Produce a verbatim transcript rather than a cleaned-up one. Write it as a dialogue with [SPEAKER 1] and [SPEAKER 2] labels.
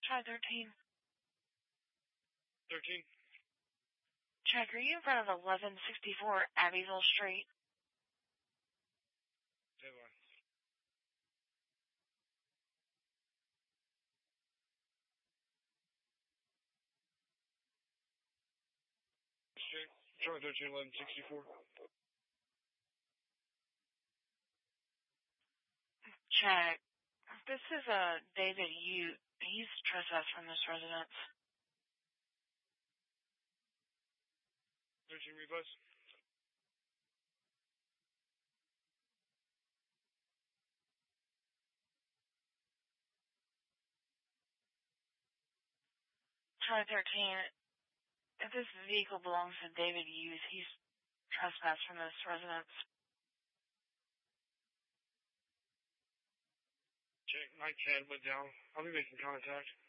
[SPEAKER 1] Try thirteen.
[SPEAKER 2] thirteen.
[SPEAKER 1] Check, are you in front of eleven sixty-four Abbeville Street?
[SPEAKER 2] Stay line. Street. Charlie thirteen, eleven sixty-four.
[SPEAKER 1] Check. This is uh, David Ute. He's trespassed from this residence.
[SPEAKER 2] thirteen request.
[SPEAKER 1] Try thirteen. If this vehicle belongs to David Ute, he's trespassed from this residence.
[SPEAKER 2] Check. My C A D went down. I'll be making contact.